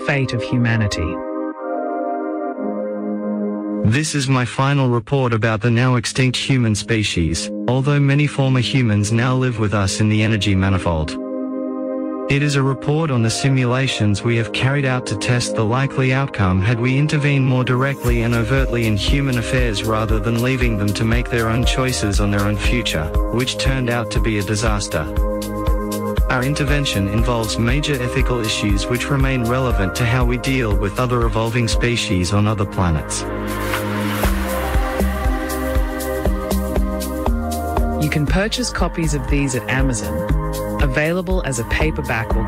fate of humanity. This is my final report about the now extinct human species, although many former humans now live with us in the energy manifold. It is a report on the simulations we have carried out to test the likely outcome had we intervened more directly and overtly in human affairs rather than leaving them to make their own choices on their own future, which turned out to be a disaster. Our intervention involves major ethical issues which remain relevant to how we deal with other evolving species on other planets. You can purchase copies of these at Amazon, available as a paperback or